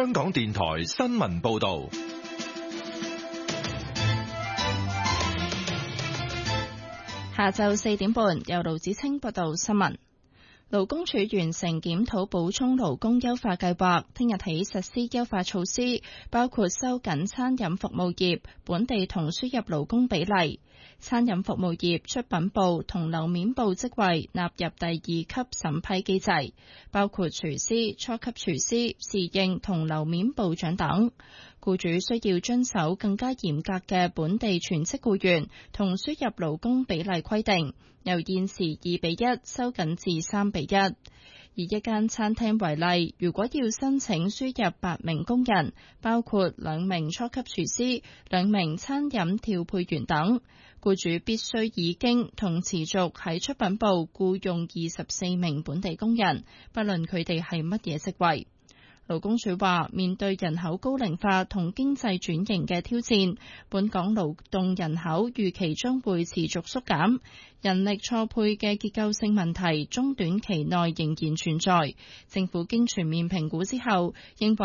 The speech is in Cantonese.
香港電台新聞報道。 下晝4點半，由盧子清報道新聞。勞工處完成檢討補充勞工優化計劃，聽日起實施優化措施，包括收緊餐飲服務業本地同輸入勞工比例。餐飲服務業出品部同樓面部職位納入第2級審批機制，包括廚師、初級廚師、侍應同樓面部長等。僱主需要遵守更加嚴格嘅本地全職僱員同輸入勞工比例規定，由現時2:1收緊至3:1。以一間餐廳為例，如果要申請輸入8名工人，包括2名初級廚師、2名餐飲調配員等，僱主必須已經同持續喺出品部僱用24名本地工人，不論佢哋係乜嘢職位。勞工處話，面對人口高齡化同經濟轉型嘅挑戰，本港勞動人口預期將會持續縮減，人力錯配嘅結構性問題中短期內仍然存在。政府經全面評估之後，認為